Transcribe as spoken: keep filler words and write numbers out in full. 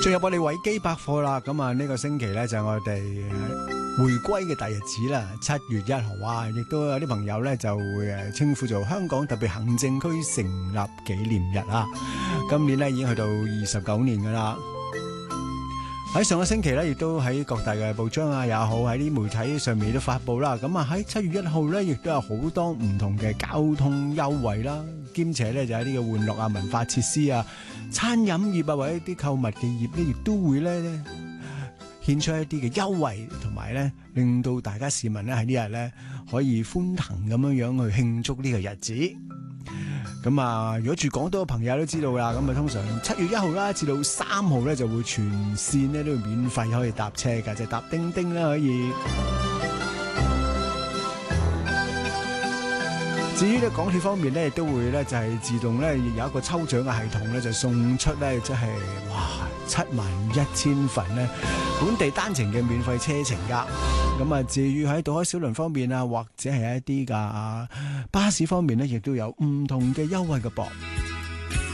進入我哋維基百科啦，咁啊呢個星期咧就係我哋回歸嘅大日子啦，七月一號啊，亦都有啲朋友咧就會誒稱呼做香港特別行政區成立紀念日啊。今年咧已經去到二十九年噶啦。喺上個星期咧，亦都喺各大嘅報章啊也好，喺啲媒體上面都發布啦。咁啊喺七月一號咧，亦都有好多唔同嘅交通優惠啦，兼且咧就喺呢個玩樂啊、文化設施啊、餐飲業啊或者啲購物嘅業咧，亦都會咧獻出一啲嘅優惠，同埋咧令到大家市民咧喺呢日咧可以歡騰咁樣樣去慶祝呢個日子。咁啊，如果住港島嘅朋友都知道啦，咁啊通常七月一號啦至到三號咧就會全線咧都會免費可以搭車㗎，就係搭叮叮啦可以。至於咧港鐵方面咧，亦都會咧就係自動咧有一個抽獎嘅系統咧，就送出咧即係哇七萬一千份咧本地單程嘅免費車程㗎。咁啊，至於喺渡海小輪方面啊，或者係一啲㗎巴士方面咧，亦都有唔同嘅優惠嘅噃。